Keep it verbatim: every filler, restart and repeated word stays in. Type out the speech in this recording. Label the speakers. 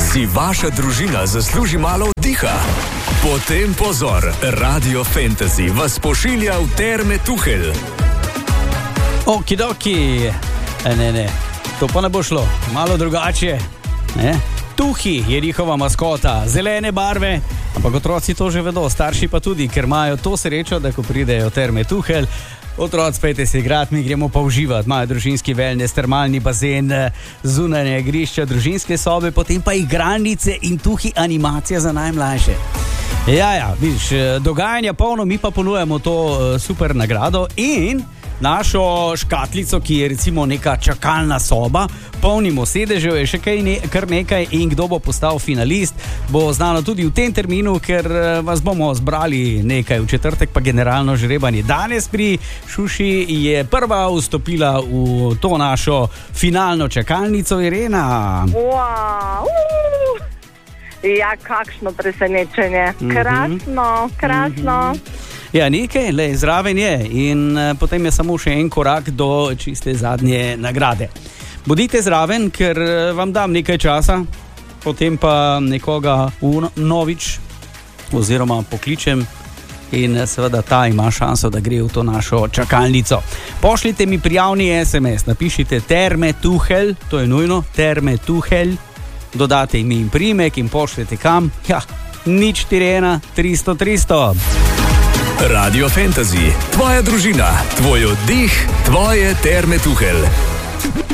Speaker 1: Si vaša družina zasluži malo oddiha? Potem pozor, Radio Fantasy vas pošilja v Terme Tuhelj.
Speaker 2: Okidoki. E, ne, ne, to pa ne bo šlo. Malo drugače. Ne? Tuhi je njihova maskota, zelene barve, ampak otroci to že vedo, starši pa tudi, ker imajo to srečo, da ko pridejo v Terme Tuhelj, otroci pejte se igrati, mi gremo pa uživati. Imajo družinski wellness, termalni bazen, zunanje igrišča, družinske sobe, potem pa igralnice in tuhi animacija za najmlajše. Ja, ja, vidiš, dogajanja polno, mi pa ponujemo to uh, super nagrado in našo škatlico, ki je recimo neka čakalna soba, polnimo sedežev, je še kaj ne, kar nekaj in kdo bo postal finalist, bo znano tudi v tem terminu, ker vas bomo zbrali nekaj v četrtek, pa generalno žrebanje. Danes pri Šuši je prva vstopila v to našo finalno čakalnico, Irena.
Speaker 3: Wow. Ja, kakšno presenečenje. Krasno, krasno.
Speaker 2: Mm-hmm. Ja, nekaj, le, zraven je in uh, potem je samo še en korak do čiste zadnje nagrade. Bodite zraven, ker uh, vam dam nekaj časa, potem pa nekoga v novič oziroma pokličem in uh, seveda ta ima šanso, da gre v to našo čakalnico. Pošljite mi prijavni es em es, napišite Terme Tuhelj, to je nujno, Terme Tuhelj, dodate ime in priimek in pošljete kam? Ja, nič štiri ena tristo tristo.
Speaker 1: Radio Fantasy, tvoja družina, tvoj oddih, tvoje Terme Tuhelj.